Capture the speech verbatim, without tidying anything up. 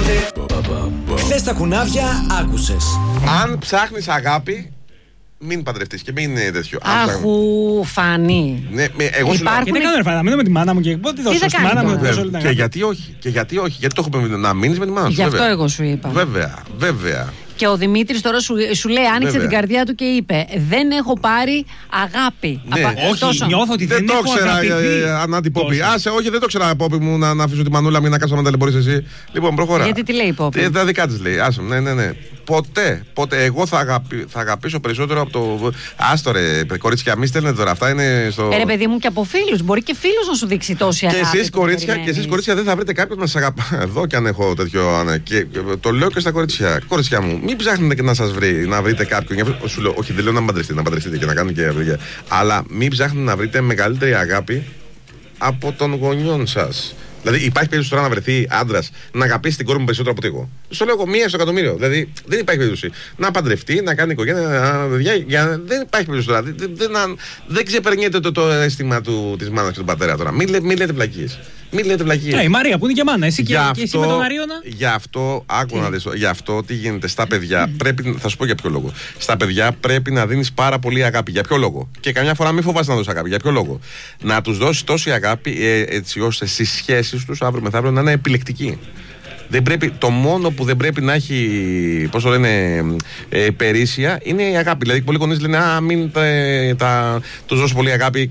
Χθες τα κουνάβια άκουσες. Αν ψάχνεις αγάπη, μην παντρευτείς και μην είναι τέτοιο. Αχού, φανεί. Ναι, εγώ σου λέω. Και τι κάνω, ρε φάτα, μείνω με τη μάνα μου και πότε δώσω στη μάνα μου. Και γιατί όχι, και γιατί όχι, γιατί το έχω πει να μείνεις με τη μάνα σου. Γι' αυτό εγώ σου είπα. Βέβαια, βέβαια. Και ο Δημήτρης τώρα σου, σου λέει, άνοιξε Βέβαια. την καρδιά του και είπε: δεν έχω πάρει αγάπη. Ναι. Απα... Όχι, τόσο. νιώθω ότι δεν, Δεν το έχω ξέρα, αγαπηθεί. Ανάτι Πόπη. Τόσο. Άσε, όχι, δεν το ξέρα, Πόπη μου, να, να αφήσω τη μανούλα μου να κάτσω να ταλαιπωρείς εσύ. Λοιπόν, προχωρά. Γιατί τι λέει η Πόπη? Ε, τα δικά της λέει. Άσε, ναι, ναι, ναι. Ποτέ, ποτέ. Εγώ θα, αγαπη, θα αγαπήσω περισσότερο από το. Άστο ρε, κορίτσια, μη στέλνετε τώρα. Αυτά είναι στο. Ε, ρε παιδί μου, και από φίλους. Μπορεί και φίλος να σου δείξει τόση αγάπη. Και εσείς που κορίτσια, και περιμένεις. εσείς κορίτσια δεν θα βρείτε κάποιον να σας αγαπά. Εδώ κι αν έχω τέτοιο. Ναι. Και το λέω και στα κορίτσια. Κορίτσια μου, μην ψάχνετε και να σας βρει, να βρείτε κάποιον. Σου λέω, όχι, δεν λέω να παντρευτείτε, να παντρευτείτε και να κάνετε και βρήκε. Αλλά μην ψάχνετε να βρείτε μεγαλύτερη αγάπη από των γονιών σας. Δηλαδή, υπάρχει περίπτωση τώρα να βρεθεί άντρας να αγαπήσει την κόρη μου περισσότερο από ότι εγώ. Στο λέω εγώ, μία στο εκατομμύριο. Δηλαδή, δεν υπάρχει περίπτωση να παντρευτεί, να κάνει οικογένεια, να παιδιά. Για... Δεν υπάρχει περίπτωση τώρα. Δεν, δεν, δεν, δεν ξεπερνιέται το, το αίσθημα της μάνας και του πατέρα τώρα. Μην, μη λέτε βλακίες. Μην λέτε βλακίες. Ε, η Μαρία που είναι και μάνα. Εσύ και, Γι' και εσύ με τον Αρίωνα. Γι' αυτό, άκου να δεις, γι' αυτό τι γίνεται στα παιδιά. Πρέπει, θα σου πω για ποιο λόγο. Στα παιδιά πρέπει να δίνεις πάρα πολύ αγάπη. Για ποιο λόγο? Και καμιά φορά μην φοβάσαι να δώσεις αγάπη. Για ποιο λόγο? Να τους δώσεις τόση αγάπη ε, έτσι ώστε στις σχέσεις τους αύριο μεθαύριο να είναι επιλεκτικοί. Δεν πρέπει, το μόνο που δεν πρέπει να έχει, πώς το λένε, ε, περίσσια είναι η αγάπη. Δηλαδή, πολλοί γονείς λένε: Α, μην τα, τα, τους δώσω πολύ αγάπη.